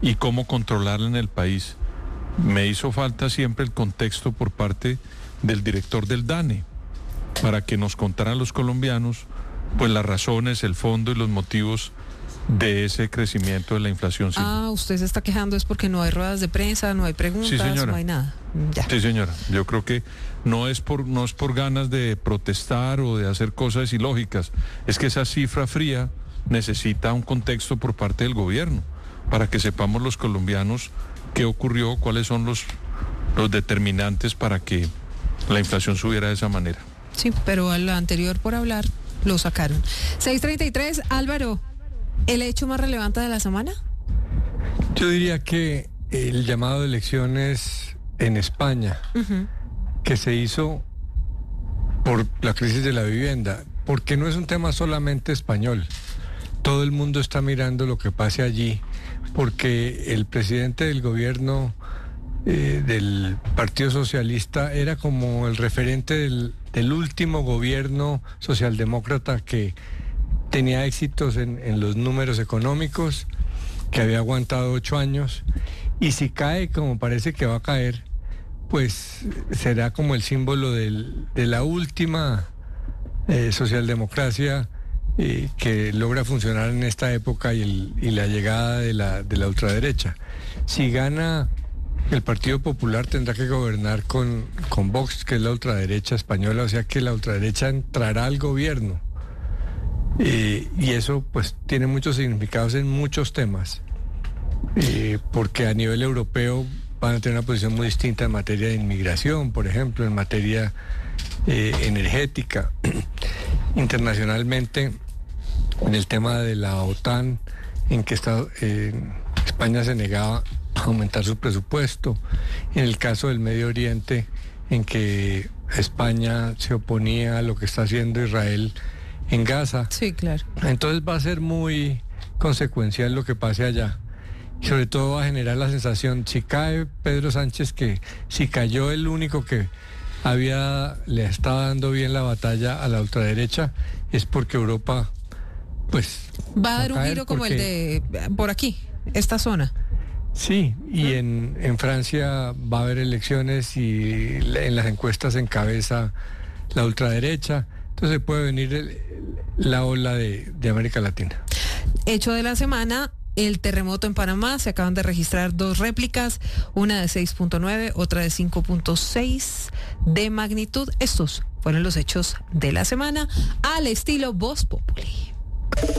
y cómo controlarla en el país. Me hizo falta siempre el contexto por parte del director del DANE, para que nos contaran los colombianos pues las razones, el fondo y los motivos de ese crecimiento de la inflación. Usted se está quejando es porque no hay ruedas de prensa, no hay preguntas, sí, señora. No hay nada. Ya. Sí, señora. Yo creo que no es por ganas de protestar o de hacer cosas ilógicas. Es que esa cifra fría necesita un contexto por parte del gobierno para que sepamos los colombianos qué ocurrió, cuáles son los determinantes para que la inflación subiera de esa manera. Sí, pero a lo anterior por hablar lo sacaron. 6:33, Álvaro, ¿el hecho más relevante de la semana? Yo diría que el llamado de elecciones en España, que se hizo por la crisis de la vivienda, porque no es un tema solamente español. Todo el mundo está mirando lo que pase allí, porque el presidente del gobierno del Partido Socialista era como el referente del último gobierno socialdemócrata que tenía éxitos en los números económicos, que había aguantado 8 años, y si cae como parece que va a caer, pues será como el símbolo de la última socialdemocracia que logra funcionar en esta época y la llegada de la ultraderecha. Si gana el Partido Popular, tendrá que gobernar con Vox, que es la ultraderecha española, o sea que la ultraderecha entrará al gobierno. Y eso pues tiene muchos significados en muchos temas, porque a nivel europeo van a tener una posición muy distinta en materia de inmigración, por ejemplo, en materia energética. Internacionalmente, en el tema de la OTAN, en que España se negaba a aumentar su presupuesto. En el caso del Medio Oriente, en que España se oponía a lo que está haciendo Israel en Gaza. Sí, claro. Entonces va a ser muy consecuencial lo que pase allá. Y sobre todo va a generar la sensación, si cae Pedro Sánchez, que si cayó el único que le estaba dando bien la batalla a la ultraderecha, es porque Europa pues va a dar un giro como el de por aquí, esta zona. Sí, y en Francia va a haber elecciones y en las encuestas encabeza la ultraderecha. Entonces puede venir la ola de América Latina. Hecho de la semana, el terremoto en Panamá. Se acaban de registrar 2 réplicas, una de 6.9, otra de 5.6 de magnitud. Estos fueron los hechos de la semana al estilo Voz Populi.